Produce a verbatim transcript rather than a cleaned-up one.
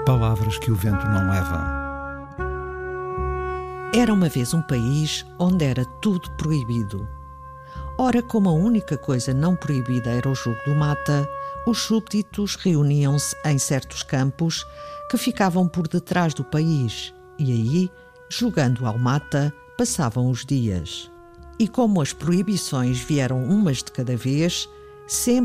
palavras que o vento não leva. Era uma vez um país onde era tudo proibido. Ora, como a única coisa não proibida era o jogo do mata, os súbditos reuniam-se em certos campos que ficavam por detrás do país e aí, jogando ao mata, passavam os dias. E como as proibições vieram umas de cada vez, sempre